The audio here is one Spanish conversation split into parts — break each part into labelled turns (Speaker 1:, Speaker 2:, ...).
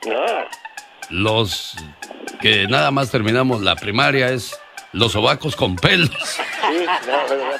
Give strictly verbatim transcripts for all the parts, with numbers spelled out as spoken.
Speaker 1: Ah.
Speaker 2: Los que nada más terminamos la primaria es los sobacos con pelos.
Speaker 1: Sí, no, verdad.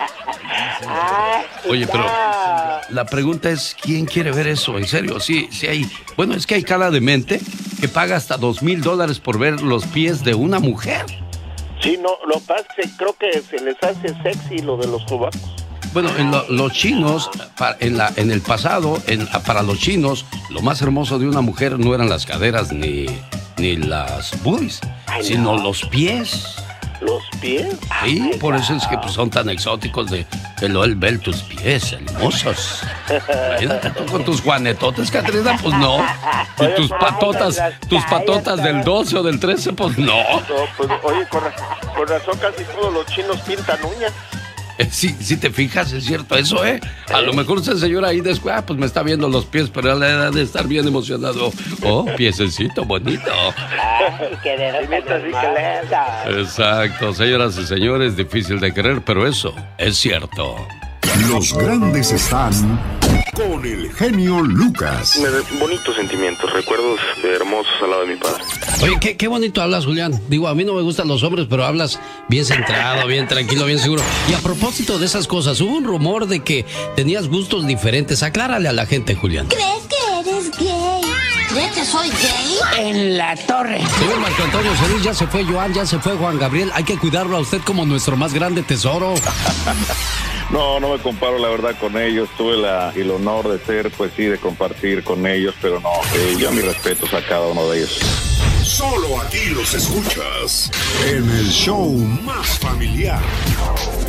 Speaker 2: Oye, pero la pregunta es, ¿quién quiere ver eso? En serio, sí, sí hay... Bueno, es que hay cara de mente que paga hasta dos mil dólares por ver los pies de una mujer.
Speaker 1: Sí, no, lo que pasa es que creo que se les hace sexy lo de los sobacos.
Speaker 2: Bueno, en lo, los chinos, pa- en, la, en el pasado, en, para los chinos, lo más hermoso de una mujer no eran las caderas ni, ni las boobies,
Speaker 1: Ay,
Speaker 2: sino
Speaker 1: no.
Speaker 2: los pies.
Speaker 1: ¿Los pies?
Speaker 2: Sí, por eso es que pues, son tan exóticos de que lo él ver tus pies hermosos. Imagínate tú con tus juanetotes, Catrina, pues no. Y
Speaker 1: Oye,
Speaker 2: tus
Speaker 1: pero
Speaker 2: patotas,
Speaker 3: las
Speaker 2: tus patotas
Speaker 3: calles,
Speaker 2: del
Speaker 3: ¿verdad?
Speaker 2: doce o del trece, pues no.
Speaker 1: No, pues, oye, con, ra- con razón casi todos los chinos pintan uñas.
Speaker 2: Eh, Sí, si te fijas, es cierto eso, ¿eh? A lo mejor ese señor ahí después, ah, pues me está viendo los pies, pero a la edad de estar bien emocionado. Oh, piececito bonito.
Speaker 3: Ay, qué dedos
Speaker 1: Y neta, sí que
Speaker 3: hermosas.
Speaker 2: Exacto, señoras y señores, difícil de creer, pero eso es cierto.
Speaker 4: Los grandes están con el genio Lucas.
Speaker 5: Me da bonitos sentimientos, recuerdos hermosos al lado de mi padre.
Speaker 2: Oye, qué, qué bonito hablas, Julián. Digo, a mí no me gustan los hombres, pero hablas bien centrado, bien tranquilo, bien seguro. Y a propósito de esas cosas, hubo un rumor de que tenías gustos diferentes. Aclárale a la gente, Julián.
Speaker 6: ¿Crees que eres gay? ¿Crees que soy gay?
Speaker 3: En la torre.
Speaker 2: Señor Marco Antonio Solís, ya se fue Joan, ya se fue Juan Gabriel. Hay que cuidarlo a usted como nuestro más grande tesoro.
Speaker 7: No, no me comparo la verdad con ellos. Tuve la, el honor de ser, pues sí, de compartir con ellos, pero no, eh, yo mis respetos a cada uno de ellos.
Speaker 4: Solo aquí los escuchas en el show más familiar.